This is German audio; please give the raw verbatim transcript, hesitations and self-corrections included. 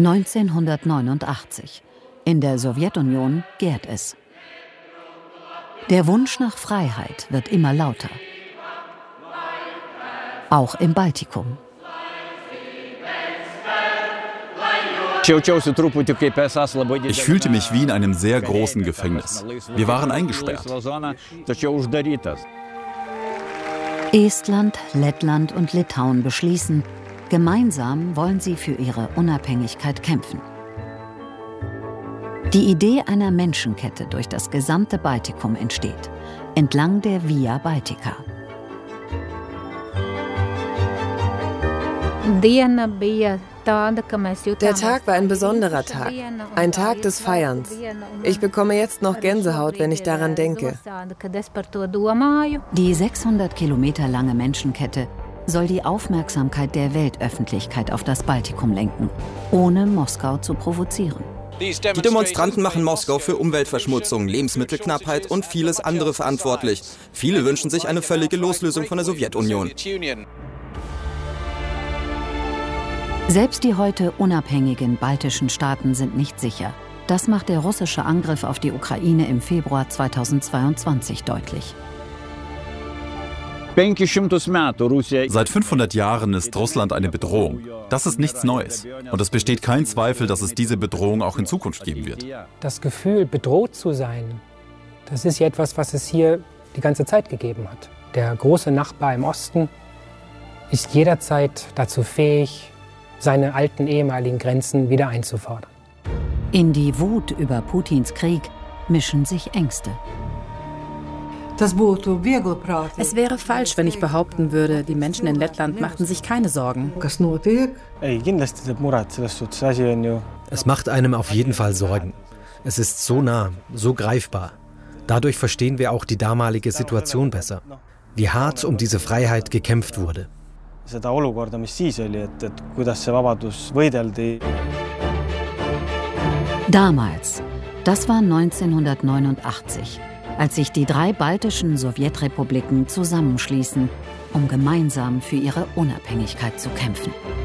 neunzehnhundertneunundachtzig. In der Sowjetunion gärt es. Der Wunsch nach Freiheit wird immer lauter. Auch im Baltikum. Ich fühlte mich wie in einem sehr großen Gefängnis. Wir waren eingesperrt. Estland, Lettland und Litauen beschließen, gemeinsam wollen sie für ihre Unabhängigkeit kämpfen. Die Idee einer Menschenkette durch das gesamte Baltikum entsteht, entlang der Via Baltica. Der Tag war ein besonderer Tag, ein Tag des Feierns. Ich bekomme jetzt noch Gänsehaut, wenn ich daran denke. Die sechshundert Kilometer lange Menschenkette soll die Aufmerksamkeit der Weltöffentlichkeit auf das Baltikum lenken, ohne Moskau zu provozieren. Die Demonstranten machen Moskau für Umweltverschmutzung, Lebensmittelknappheit und vieles andere verantwortlich. Viele wünschen sich eine völlige Loslösung von der Sowjetunion. Selbst die heute unabhängigen baltischen Staaten sind nicht sicher. Das macht der russische Angriff auf die Ukraine im Februar zweitausendzweiundzwanzig deutlich. Seit fünfhundert Jahren ist Russland eine Bedrohung. Das ist nichts Neues. Und es besteht kein Zweifel, dass es diese Bedrohung auch in Zukunft geben wird. Das Gefühl, bedroht zu sein, das ist ja etwas, was es hier die ganze Zeit gegeben hat. Der große Nachbar im Osten ist jederzeit dazu fähig, seine alten ehemaligen Grenzen wieder einzufordern. In die Wut über Putins Krieg mischen sich Ängste. Es wäre falsch, wenn ich behaupten würde, die Menschen in Lettland machten sich keine Sorgen. Es macht einem auf jeden Fall Sorgen. Es ist so nah, so greifbar. Dadurch verstehen wir auch die damalige Situation besser. Wie hart um diese Freiheit gekämpft wurde. Damals, das war neunzehnhundertneunundachtzig, als sich die drei baltischen Sowjetrepubliken zusammenschließen, um gemeinsam für ihre Unabhängigkeit zu kämpfen.